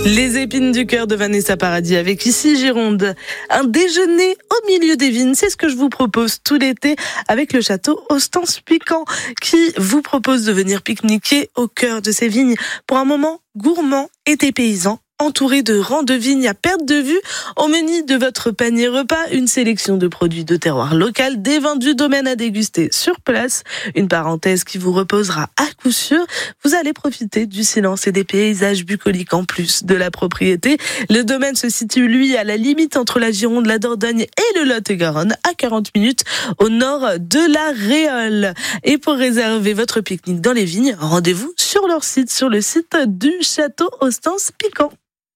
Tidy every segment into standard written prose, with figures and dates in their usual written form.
Les épines du cœur de Vanessa Paradis avec Ici Gironde. Un déjeuner au milieu des vignes, c'est ce que je vous propose tout l'été avec le château Ostens-Piquant qui vous propose de venir pique-niquer au cœur de ces vignes pour un moment gourmand et dépaysant. Entouré de rangs de vignes à perte de vue, au menu de votre panier repas, une sélection de produits de terroir local, des vins du domaine à déguster sur place. Une parenthèse qui vous reposera à coup sûr. Vous allez profiter du silence et des paysages bucoliques en plus de la propriété. Le domaine se situe, lui, à la limite entre la Gironde, la Dordogne et le Lot-et-Garonne, à 40 minutes au nord de la Réole. Et pour réserver votre pique-nique dans les vignes, rendez-vous sur leur site, sur le site du château Ostens-Piquant.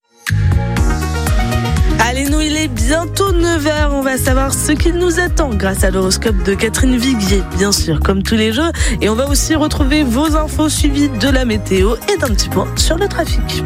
Allez, nous, il est bientôt 9h. On va savoir ce qu'il nous attend grâce à l'horoscope de Catherine Viguier, bien sûr, comme tous les jours. Et on va aussi retrouver vos infos suivies de la météo et d'un petit point sur le trafic.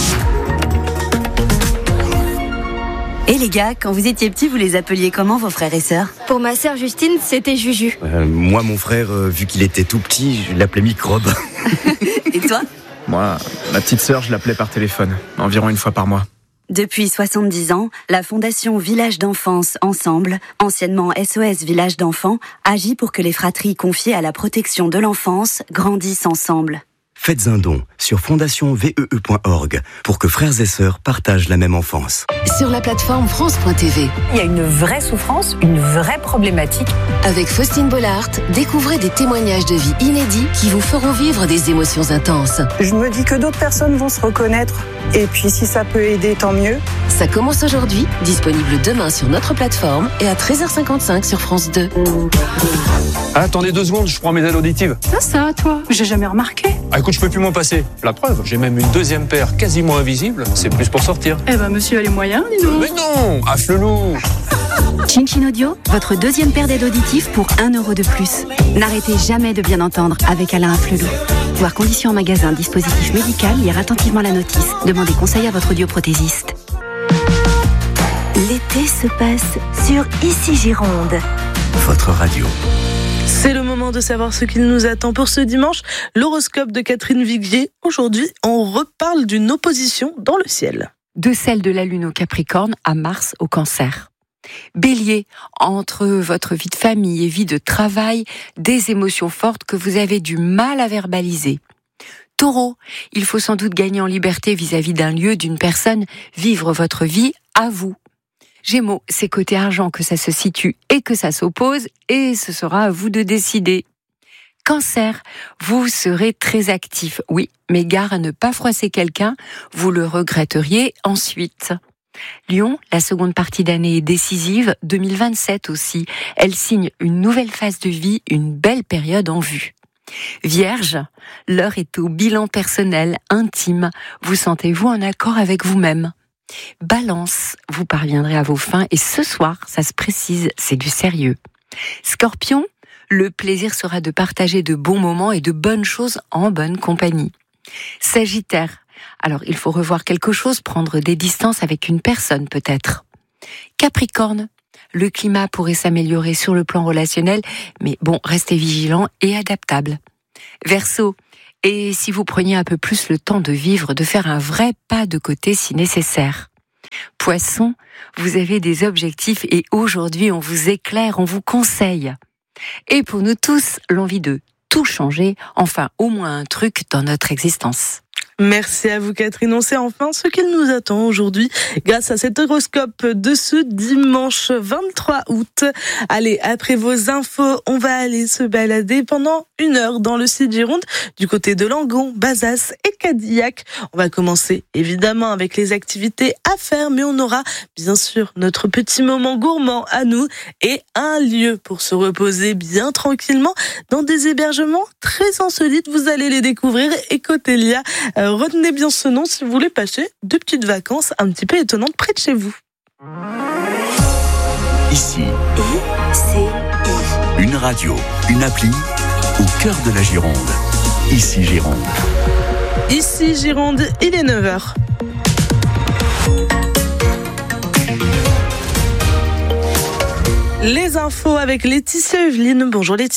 Et les gars, quand vous étiez petits, vous les appeliez comment, vos frères et sœurs ? Pour ma sœur Justine, c'était Juju. Moi, mon frère, vu qu'il était tout petit, je l'appelais Microbe. Et toi ? Moi, ma petite sœur, je l'appelais par téléphone, environ une fois par mois. Depuis 70 ans, la Fondation Village d'Enfance Ensemble, anciennement SOS Village d'Enfants, agit pour que les fratries confiées à la protection de l'enfance grandissent ensemble. Faites un don sur fondationvee.org pour que frères et sœurs partagent la même enfance. Sur la plateforme France.tv. Il y a une vraie souffrance, une vraie problématique. Avec Faustine Bollard, découvrez des témoignages de vie inédits qui vous feront vivre des émotions intenses. Je me dis que d'autres personnes vont se reconnaître. Et puis si ça peut aider, tant mieux. Ça commence aujourd'hui, disponible demain sur notre plateforme et à 13h55 sur France 2. Attendez 2 secondes, je prends mes aides auditives. Ça, toi, j'ai jamais remarqué. Ah écoute, je peux plus m'en passer. La preuve, j'ai même une deuxième paire quasiment invisible. C'est plus pour sortir. Eh ben, monsieur a les moyens, dis donc. Mais non, à Flelou. Chin Chin Audio, votre deuxième paire d'aides auditives pour 1 euro de plus. N'arrêtez jamais de bien entendre avec Alain Afflelou. Voir conditions en magasin, dispositif médical, lire attentivement la notice. Demandez conseil à votre audioprothésiste. L'été se passe sur Ici Gironde. Votre radio. C'est le moment de savoir ce qu'il nous attend pour ce dimanche. L'horoscope de Catherine Viguier. Aujourd'hui, on reparle d'une opposition dans le ciel. De celle de la Lune au Capricorne à Mars au Cancer. Bélier, entre votre vie de famille et vie de travail, des émotions fortes que vous avez du mal à verbaliser. Taureau, il faut sans doute gagner en liberté vis-à-vis d'un lieu, d'une personne, vivre votre vie à vous. Gémeaux, c'est côté argent que ça se situe et que ça s'oppose, et ce sera à vous de décider. Cancer, vous serez très actif, oui, mais gare à ne pas froisser quelqu'un, vous le regretteriez ensuite. Lion, la seconde partie d'année est décisive, 2027 aussi. Elle signe une nouvelle phase de vie, une belle période en vue. Vierge, l'heure est au bilan personnel, intime. Vous sentez-vous en accord avec vous-même ? Balance, vous parviendrez à vos fins et ce soir, ça se précise, c'est du sérieux. Scorpion, le plaisir sera de partager de bons moments et de bonnes choses en bonne compagnie. Sagittaire, alors il faut revoir quelque chose, prendre des distances avec une personne peut-être. Capricorne, le climat pourrait s'améliorer sur le plan relationnel, mais bon, restez vigilant et adaptable. Verseau, et si vous preniez un peu plus le temps de vivre, de faire un vrai pas de côté si nécessaire. Poisson, vous avez des objectifs et aujourd'hui on vous éclaire, on vous conseille. Et pour nous tous, l'envie de tout changer, enfin au moins un truc dans notre existence. Merci à vous Catherine, on sait enfin ce qu'il nous attend aujourd'hui grâce à cet horoscope de ce dimanche 23 août. Allez, après vos infos, on va aller se balader pendant 1 heure dans le sud Gironde, du côté de Langon, Bazas et Cadillac. On va commencer évidemment avec les activités à faire, mais on aura bien sûr notre petit moment gourmand à nous et un lieu pour se reposer bien tranquillement dans des hébergements très insolites. Vous allez les découvrir et côté Lia, retenez bien ce nom si vous voulez passer 2 petites vacances un petit peu étonnantes près de chez vous. Ici, I-C-I. une radio, une appli au cœur de la Gironde. Ici Gironde. Ici Gironde, il est 9h. Les infos avec Laetitia Evelyne. Bonjour Laetitia.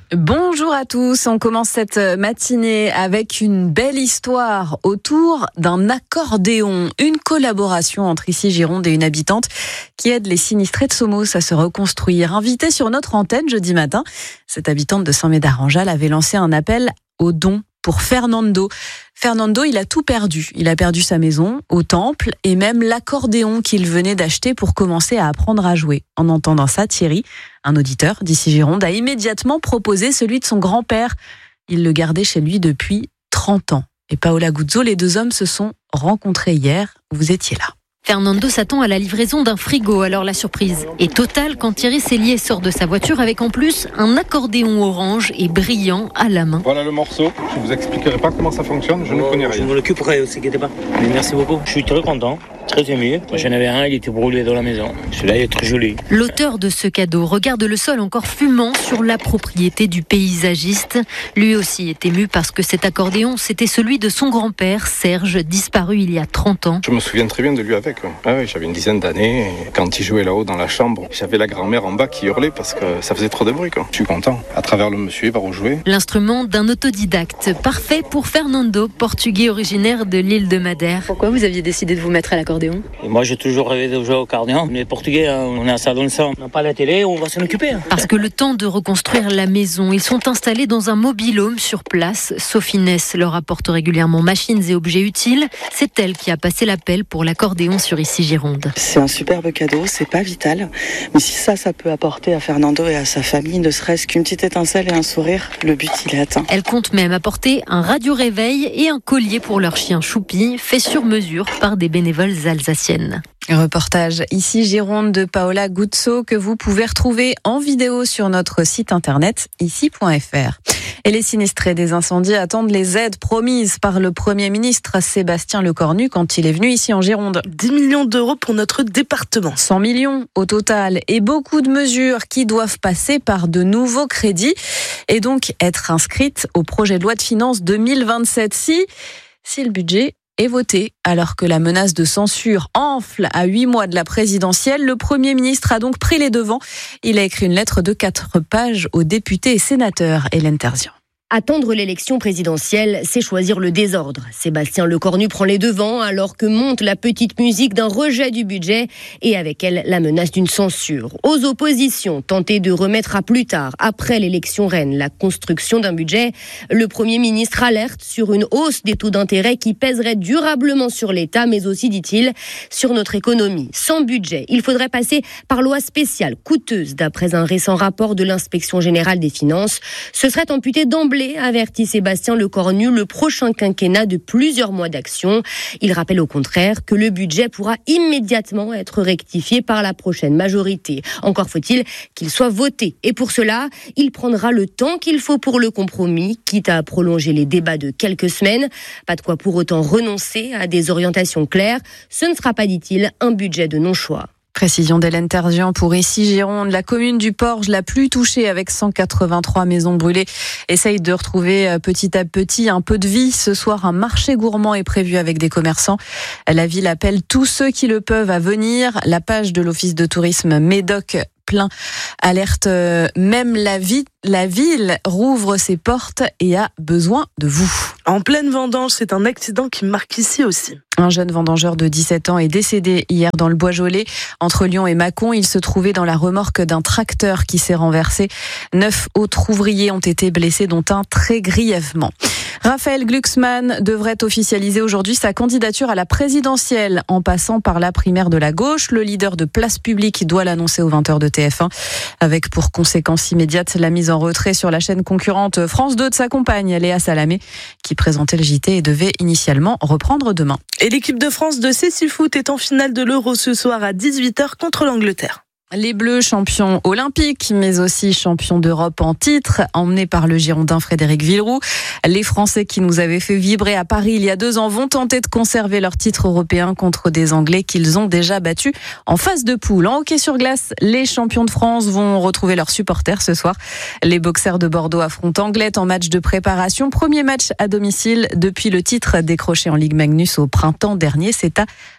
Bonjour à tous, on commence cette matinée avec une belle histoire autour d'un accordéon, une collaboration entre Issy Gironde et une habitante qui aide les sinistrés de Somos à se reconstruire. Invitée sur notre antenne jeudi matin, cette habitante de Saint-Médard-en-Jalles avait lancé un appel aux dons pour Fernando. Fernando, il a tout perdu. Il a perdu sa maison, au temple, et même l'accordéon qu'il venait d'acheter pour commencer à apprendre à jouer. En entendant ça, Thierry, un auditeur d'Issy Gironde, a immédiatement proposé celui de son grand-père. Il le gardait chez lui depuis 30 ans. Et Paola Guzzo, les deux hommes se sont rencontrés hier. Vous étiez là. Fernando s'attend à la livraison d'un frigo, alors la surprise est totale quand Thierry Sellier sort de sa voiture avec en plus un accordéon orange et brillant à la main. Voilà le morceau, je vous expliquerai pas comment ça fonctionne, je ne connais rien. Je m'en occuperai, ne vous inquiétez pas. Mais merci beaucoup, je suis très content. Très ému. Moi, j'en avais un, il était brûlé dans la maison. Celui-là, il est très joli. L'auteur de ce cadeau regarde le sol encore fumant sur la propriété du paysagiste. Lui aussi est ému parce que cet accordéon, c'était celui de son grand-père, Serge, disparu il y a 30 ans. Je me souviens très bien de lui avec. Ouais, j'avais une dizaine d'années. Et quand il jouait là-haut dans la chambre, j'avais la grand-mère en bas qui hurlait parce que ça faisait trop de bruit. Je suis content. À travers le monsieur, il va rejouer. L'instrument d'un autodidacte, parfait pour Fernando, portugais originaire de l'île de Madère. Pourquoi vous aviez décidé de vous mettre à l'accordéon ? Et moi, j'ai toujours rêvé de jouer au accordéon. Les Portugais, on est à ça dans le sang. On n'a pas la télé, on va s'en occuper. Parce que le temps de reconstruire la maison, ils sont installés dans un mobil-home sur place. Sophie Ness leur apporte régulièrement machines et objets utiles. C'est elle qui a passé l'appel pour l'accordéon sur Issy Gironde. C'est un superbe cadeau, c'est pas vital. Mais si ça peut apporter à Fernando et à sa famille, ne serait-ce qu'une petite étincelle et un sourire, le but il est atteint. Elle compte même apporter un radio-réveil et un collier pour leur chien Choupi, fait sur mesure par des bénévoles alsaciennes. Reportage Issy Gironde de Paola Guzzo que vous pouvez retrouver en vidéo sur notre site internet issy.fr. Et les sinistrés des incendies attendent les aides promises par le Premier ministre Sébastien Lecornu quand il est venu ici en Gironde. 10 millions d'euros pour notre département. 100 millions au total et beaucoup de mesures qui doivent passer par de nouveaux crédits et donc être inscrites au projet de loi de finances 2027 si le budget est voté. Alors que la menace de censure enfle à 8 mois de la présidentielle, le Premier ministre a donc pris les devants. Il a écrit une lettre de 4 pages aux députés et sénateurs. Hélène Terzian. Attendre l'élection présidentielle, c'est choisir le désordre. Sébastien Lecornu prend les devants alors que monte la petite musique d'un rejet du budget et avec elle la menace d'une censure. Aux oppositions, tenter de remettre à plus tard, après l'élection reine, la construction d'un budget, le Premier ministre alerte sur une hausse des taux d'intérêt qui pèserait durablement sur l'État, mais aussi, dit-il, sur notre économie. Sans budget, il faudrait passer par loi spéciale, coûteuse, d'après un récent rapport de l'Inspection générale des finances. Ce serait amputé d'emblée, avertit Sébastien Lecornu, le prochain quinquennat de plusieurs mois d'action. Il rappelle au contraire que le budget pourra immédiatement être rectifié par la prochaine majorité. Encore faut-il qu'il soit voté. Et pour cela, il prendra le temps qu'il faut pour le compromis, quitte à prolonger les débats de quelques semaines. Pas de quoi pour autant renoncer à des orientations claires. Ce ne sera pas, dit-il, un budget de non-choix. Précision d'Hélène Terzian pour Issy Gironde. La commune du Porge la plus touchée avec 183 maisons brûlées essaye de retrouver petit à petit un peu de vie. Ce soir, un marché gourmand est prévu avec des commerçants. La ville appelle tous ceux qui le peuvent à venir. La page de l'Office de tourisme Médoc plein alerte même la ville rouvre ses portes et a besoin de vous. En pleine vendange, c'est un accident qui marque ici aussi. Un jeune vendangeur de 17 ans est décédé hier dans le Bois-Gelée. Entre Lyon et Mâcon, il se trouvait dans la remorque d'un tracteur qui s'est renversé. 9 autres ouvriers ont été blessés, dont un très grièvement. Raphaël Glucksmann devrait officialiser aujourd'hui sa candidature à la présidentielle en passant par la primaire de la gauche. Le leader de Place Publique doit l'annoncer aux 20h de TF1 avec pour conséquence immédiate la mise en retrait sur la chaîne concurrente France 2 de sa compagne Léa Salamé qui présentait le JT et devait initialement reprendre demain. Et l'équipe de France de Cécifoot est en finale de l'Euro ce soir à 18h contre l'Angleterre. Les Bleus, champions olympiques, mais aussi champions d'Europe en titre, emmenés par le Girondin Frédéric Villeroux. Les Français qui nous avaient fait vibrer à Paris il y a 2 ans vont tenter de conserver leur titre européen contre des Anglais qu'ils ont déjà battus en phase de poule. En hockey sur glace, les champions de France vont retrouver leurs supporters ce soir. Les boxers de Bordeaux affrontent Anglet en match de préparation. Premier match à domicile depuis le titre décroché en Ligue Magnus au printemps dernier. C'est à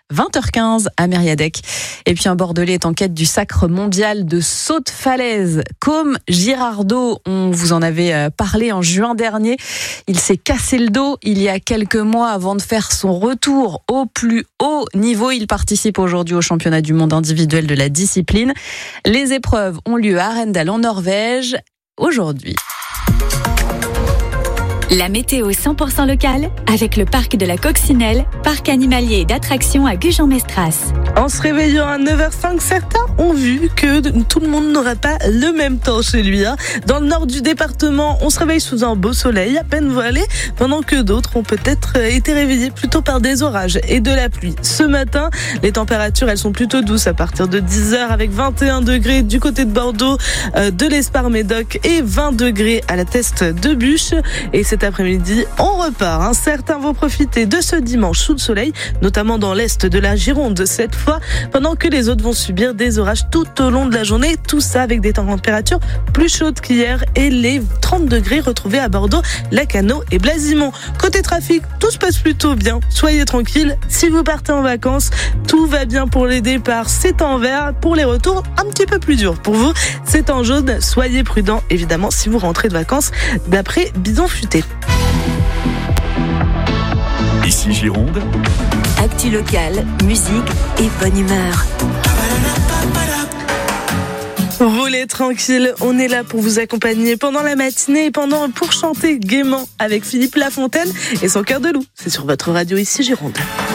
20h15 à Mériadec. Et puis un Bordelais est en quête du sacre mondial de saut de falaise. Côme Girardot, on vous en avait parlé en juin dernier. Il s'est cassé le dos il y a quelques mois avant de faire son retour au plus haut niveau. Il participe aujourd'hui au championnat du monde individuel de la discipline. Les épreuves ont lieu à Arendal en Norvège aujourd'hui. La météo 100% locale avec le parc de la Coccinelle, parc animalier et d'attractions à Gujan-Mestras. En se réveillant à 9h05, certains ont vu que tout le monde n'aura pas le même temps chez lui. Dans le nord du département, on se réveille sous un beau soleil à peine voilé, pendant que d'autres ont peut-être été réveillés plutôt par des orages et de la pluie. Ce matin, les températures, elles sont plutôt douces à partir de 10h avec 21 degrés du côté de Bordeaux, de l'Espar-Médoc et 20 degrés à la Teste de Buche. Et cet après-midi, on repart. Certains vont profiter de ce dimanche sous le soleil, notamment dans l'est de la Gironde cette fois, pendant que les autres vont subir des orages tout au long de la journée. Tout ça avec des températures plus chaudes qu'hier et les 30 degrés retrouvés à Bordeaux, Lacanau et Blasimont. Côté trafic, tout se passe plutôt bien. Soyez tranquilles. Si vous partez en vacances, tout va bien pour les départs. C'est en vert. Pour les retours, un petit peu plus dur pour vous. C'est en jaune. Soyez prudents, évidemment, si vous rentrez de vacances, d'après Bison Futé. Ici Gironde. Actu locale, musique et bonne humeur. Roulez tranquille, on est là pour vous accompagner pendant la matinée et pour chanter gaiement avec Philippe Lafontaine et son cœur de loup. C'est sur votre radio Ici Gironde.